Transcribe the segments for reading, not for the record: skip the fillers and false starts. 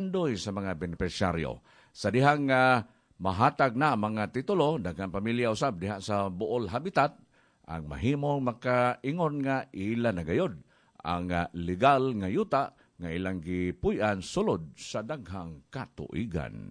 pondoy sa mga benepisyaryo. Sa dihang mahatag na mga titulo, daghang pamilya usab diha sa Bool Habitat, ang mahimong makaingon nga ila nagayod ang legal nga yuta nga ilang gipuy-an sulod sa daghang katuigan.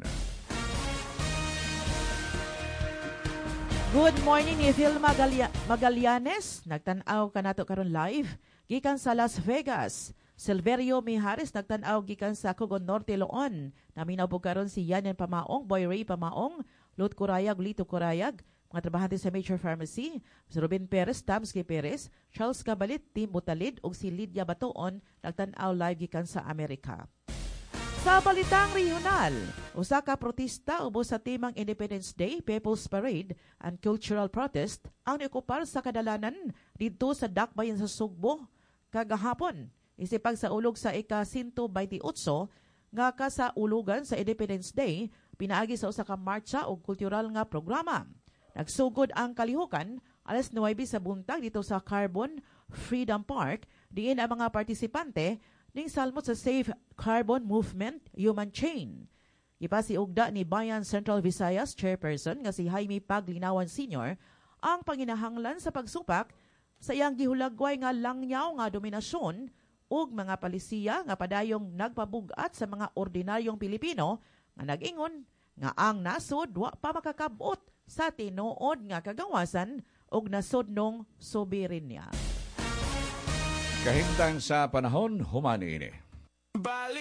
Good morning, ni Phil Magallanes. Nagtanaw ka nato karon live gikan sa Las Vegas. Silverio Mijares nagtanaw gikan sa Cogon Norte, Loon. Naminaw po karon si Yanan Pamaong, Boy Ray Pamaong, Lut Curayag, Lito Curayag, mga trabahante sa Major Pharmacy, si Ruben Perez, Tamski Perez, Charles Cabalit, Tim Butalid, ug si Lydia Batoon nagtanaw live gikan sa Amerika. Sa balitang regional, usa ka protesta ubos sa timang Independence Day, People's Parade, and Cultural Protest ang niokupar sa kadalanan didto sa Dakbayan sa Sugbo kagahapon. Isipag sa ulog sa ika-128 nga kasaulugan sa Independence Day, pinaagi sa usa ka marcha o kultural nga programa. Nagsugod ang kalihukan alas 9 sa buntag dito sa Carbon Freedom Park, diin ang mga partisipante ning salmot sa Safe Carbon Movement Human Chain. Ipasiugda ni Bayan Central Visayas Chairperson nga si Jaime Paglinawan Sr. ang panginahanglan sa pagsupak sa iyang gihulagway nga langyaw nga dominasyon ug mga palisiya nga padayong nagpabugat sa mga ordinaryong Pilipino nga nag-ingon nga ang nasod wa pa makakabot sa tinuod nga kagawasan ug nasodnong soberenya. Kahimtang sa panahon, humani ini.